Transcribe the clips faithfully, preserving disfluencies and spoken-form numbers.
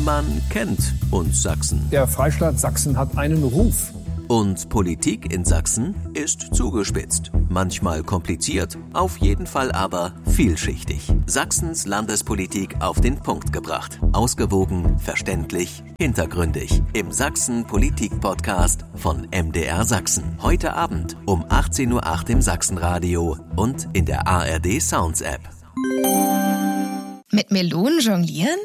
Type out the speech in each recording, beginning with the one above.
Man kennt uns Sachsen. Der Freistaat Sachsen hat einen Ruf. Und Politik in Sachsen ist zugespitzt. Manchmal kompliziert, auf jeden Fall aber vielschichtig. Sachsens Landespolitik auf den Punkt gebracht. Ausgewogen, verständlich, hintergründig. Im Sachsen-Politik-Podcast von M D R Sachsen. Heute Abend um achtzehn Uhr acht im Sachsenradio und in der A R D Sounds App. Mit Melonen jonglieren?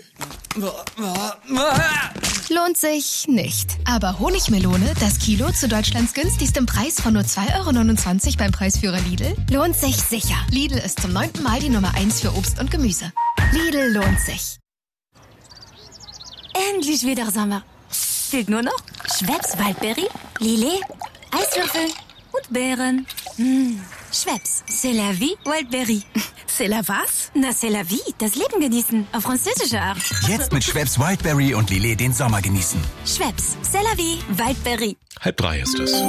Lohnt sich nicht. Aber Honigmelone, das Kilo zu Deutschlands günstigstem Preis von nur zwei Euro neunundzwanzig beim Preisführer Lidl, lohnt sich sicher. Lidl ist zum neunten Mal die Nummer eins für Obst und Gemüse. Lidl lohnt sich. Endlich wieder Sommer. Fehlt nur noch Schweppes Waldberry, Lillet, Eiswürfel und Beeren. Mmh. Schweppes, c'est la vie, Wildberry. C'est la was? Na, c'est la vie, das Leben genießen, auf französische Art. Jetzt mit Schweppes Wildberry und Lillet den Sommer genießen. Schweppes, c'est la vie, Wildberry. Halb drei ist es.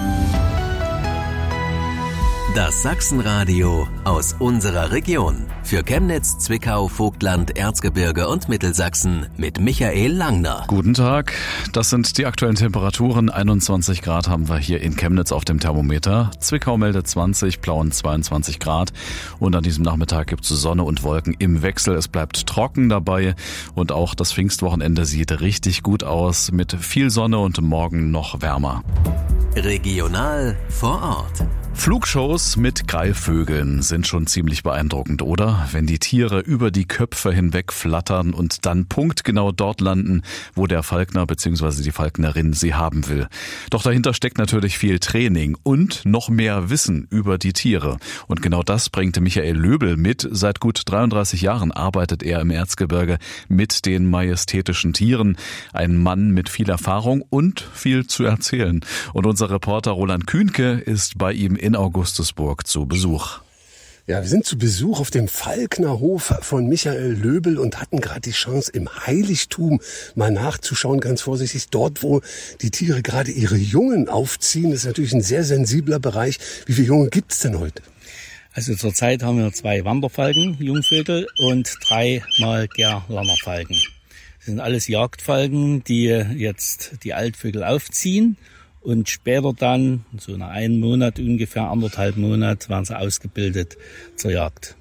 Das Sachsenradio aus unserer Region. Für Chemnitz, Zwickau, Vogtland, Erzgebirge und Mittelsachsen mit Michael Langner. Guten Tag, das sind die aktuellen Temperaturen. einundzwanzig Grad haben wir hier in Chemnitz auf dem Thermometer. Zwickau meldet zwanzig, Plauen zweiundzwanzig Grad. Und an diesem Nachmittag gibt es Sonne und Wolken im Wechsel. Es bleibt trocken dabei und auch das Pfingstwochenende sieht richtig gut aus mit viel Sonne und morgen noch wärmer. Regional vor Ort. Flugshows mit Greifvögeln sind schon ziemlich beeindruckend, oder? Wenn die Tiere über die Köpfe hinweg flattern und dann punktgenau dort landen, wo der Falkner bzw. die Falknerin sie haben will. Doch dahinter steckt natürlich viel Training und noch mehr Wissen über die Tiere. Und genau das bringt Michael Löbel mit. Seit gut dreiunddreißig Jahren arbeitet er im Erzgebirge mit den majestätischen Tieren. Ein Mann mit viel Erfahrung und viel zu erzählen. Und unser Reporter Roland Kühnke ist bei ihm in Augustusburg zu Besuch. Ja, wir sind zu Besuch auf dem Falknerhof von Michael Löbel und hatten gerade die Chance, im Heiligtum mal nachzuschauen, ganz vorsichtig, dort, wo die Tiere gerade ihre Jungen aufziehen. Das ist natürlich ein sehr sensibler Bereich. Wie viele Jungen gibt es denn heute? Also zurzeit haben wir zwei Wanderfalken, Jungvögel, und drei Malgerlanerfalken. Das sind alles Jagdfalken, die jetzt die Altvögel aufziehen. Und später dann, so nach einem Monat ungefähr, anderthalb Monat, werden sie ausgebildet zur Jagd.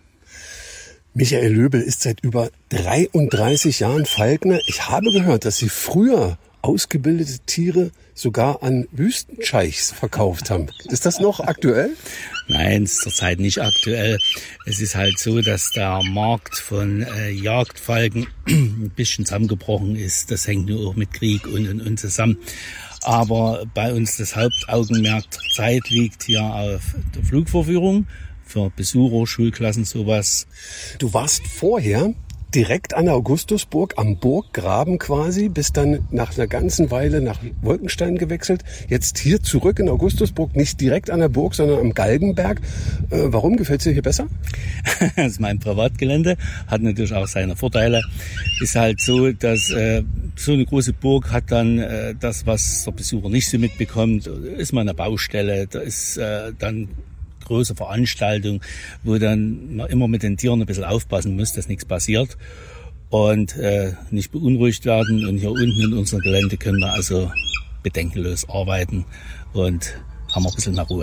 Michael Löbel ist seit über dreiunddreißig Jahren Falkner. Ich habe gehört, dass Sie früher ausgebildete Tiere sogar an Wüstenscheichs verkauft haben. Ist das noch aktuell? Nein, es ist zurzeit nicht aktuell. Es ist halt so, dass der Markt von äh, Jagdfalken ein bisschen zusammengebrochen ist. Das hängt nur auch mit Krieg und und und zusammen. Aber bei uns das Hauptaugenmerk zur Zeit liegt hier auf der Flugvorführung für Besucher, Schulklassen, sowas. Du warst vorher direkt an der Augustusburg am Burggraben quasi, bist dann nach einer ganzen Weile nach Wolkenstein gewechselt. Jetzt hier zurück in Augustusburg, nicht direkt an der Burg, sondern am Galgenberg. Äh, warum gefällt es dir hier besser? Das ist mein Privatgelände, hat natürlich auch seine Vorteile. Ist halt so, dass äh, so eine große Burg hat dann äh, das, was der Besucher nicht so mitbekommt. Ist mal eine Baustelle, da ist äh, dann große Veranstaltung, wo dann man immer mit den Tieren ein bisschen aufpassen muss, dass nichts passiert und äh, nicht beunruhigt werden. Und hier unten in unserem Gelände können wir also bedenkenlos arbeiten und haben ein bisschen mehr Ruhe.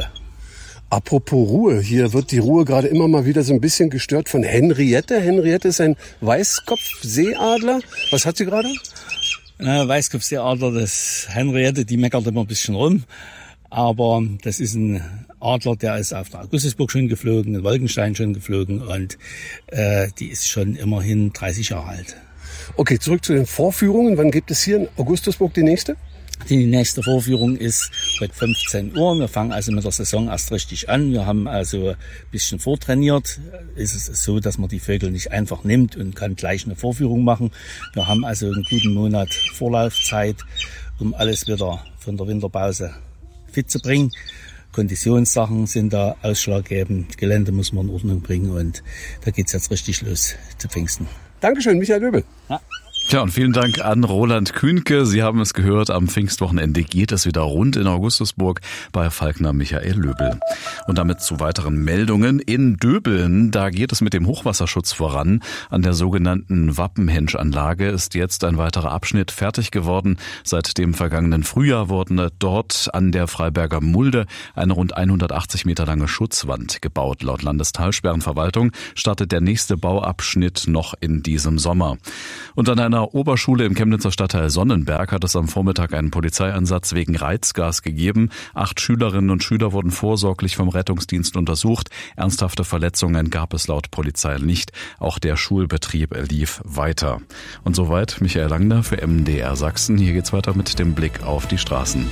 Apropos Ruhe, hier wird die Ruhe gerade immer mal wieder so ein bisschen gestört von Henriette. Henriette ist ein Weißkopfseeadler. Was hat sie gerade? Na, Weißkopfseeadler, das Henriette, die meckert immer ein bisschen rum. Aber das ist ein Adler, der ist auf der Augustusburg schon geflogen, in Wolkenstein schon geflogen und äh, die ist schon immerhin dreißig Jahre alt. Okay, zurück zu den Vorführungen. Wann gibt es hier in Augustusburg die nächste? Die nächste Vorführung ist heute fünfzehn Uhr. Wir fangen also mit der Saison erst richtig an. Wir haben also ein bisschen vortrainiert. Es ist so, dass man die Vögel nicht einfach nimmt und kann gleich eine Vorführung machen. Wir haben also einen guten Monat Vorlaufzeit, um alles wieder von der Winterpause fit zu bringen. Konditionssachen sind da ausschlaggebend. Gelände muss man in Ordnung bringen und da geht's jetzt richtig los zu Pfingsten. Dankeschön, Michael Löbel. Ja, Tja, und vielen Dank an Roland Kühnke. Sie haben es gehört, am Pfingstwochenende geht es wieder rund in Augustusburg bei Falkner Michael Löbel. Und damit zu weiteren Meldungen. In Döbeln, da geht es mit dem Hochwasserschutz voran. An der sogenannten Wappenhensch-Anlage ist jetzt ein weiterer Abschnitt fertig geworden. Seit dem vergangenen Frühjahr wurde dort an der Freiberger Mulde eine rund hundertachtzig Meter lange Schutzwand gebaut. Laut Landestalsperrenverwaltung startet der nächste Bauabschnitt noch in diesem Sommer. Und an einer Oberschule im Chemnitzer Stadtteil Sonnenberg hat es am Vormittag einen Polizeieinsatz wegen Reizgas gegeben. Acht Schülerinnen und Schüler wurden vorsorglich vom Rettungsdienst untersucht. Ernsthafte Verletzungen gab es laut Polizei nicht. Auch der Schulbetrieb lief weiter. Und soweit Michael Langner für M D R Sachsen. Hier geht's weiter mit dem Blick auf die Straßen.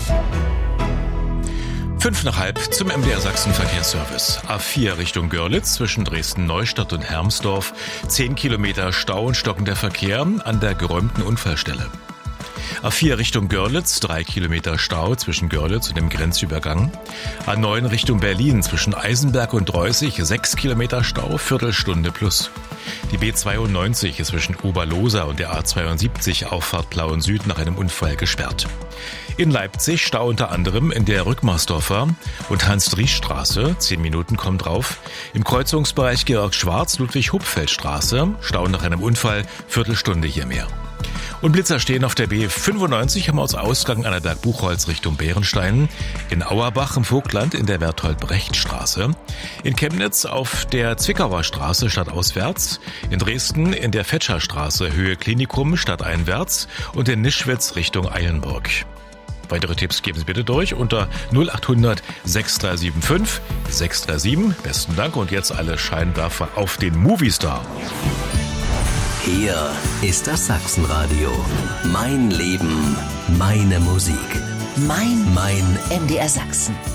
Fünf nach halb zum M D R Sachsen Verkehrsservice. A vier Richtung Görlitz zwischen Dresden-Neustadt und Hermsdorf. Zehn Kilometer Stau und stockender Verkehr an der geräumten Unfallstelle. A vier Richtung Görlitz, drei Kilometer Stau zwischen Görlitz und dem Grenzübergang. A neun Richtung Berlin zwischen Eisenberg und Dreußig, sechs Kilometer Stau, Viertelstunde plus. Die B zweiundneunzig ist zwischen Oberlosa und der A zweiundsiebzig Auffahrt Plauen Süd nach einem Unfall gesperrt. In Leipzig Stau unter anderem in der Rückmarsdorfer und Hans-Dries-Straße, zehn Minuten kommt drauf. Im Kreuzungsbereich Georg-Schwarz-Ludwig-Hupfeld-Straße, Stau nach einem Unfall, Viertelstunde hier mehr. Und Blitzer stehen auf der B fünfundneunzig am Ortsausgang Annaberg-Buchholz Richtung Bärenstein, in Auerbach im Vogtland in der Berthold-Brecht-Straße, in Chemnitz auf der Zwickauer Straße stadtauswärts, in Dresden in der Fetscherstraße Höhe Klinikum stadteinwärts und in Nischwitz Richtung Eilenburg. Weitere Tipps geben Sie bitte durch unter null achthundert sechs drei sieben fünf sechs drei sieben. Besten Dank und jetzt alle Scheinwerfer auf den Movistar. Hier ist das Sachsenradio. Mein Leben, meine Musik. Mein, mein M D R Sachsen.